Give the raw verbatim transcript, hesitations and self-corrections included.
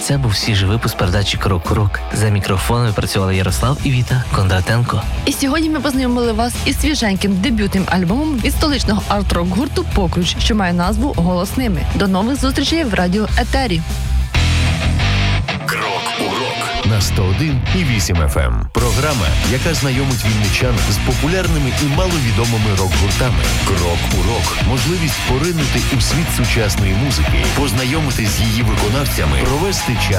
Це був свіжий випуск передачі «Крок у рок». За мікрофонами працювали Ярослав і Віта Кондратенко. І сьогодні ми познайомили вас із свіженьким дебютним альбомом від столичного арт-рок гурту «Покруч», що має назву «Голосними». До нових зустрічей в радіо Етері. Крок у рок на сто один і вісім еф ем. Програма, яка знайомить вінничан з популярними і маловідомими рок-гуртами. Крок у рок. Можливість поринути у світ сучасної музики, познайомитись з її виконавцями, провести час